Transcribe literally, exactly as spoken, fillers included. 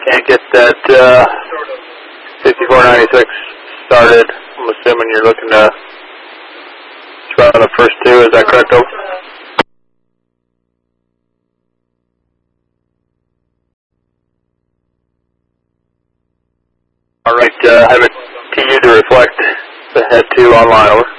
Can't get that uh, fifty-four ninety-six started. I'm assuming you're looking to try the first two. Is that correct, over? All right, uh, have it to you to reflect the head two online, over.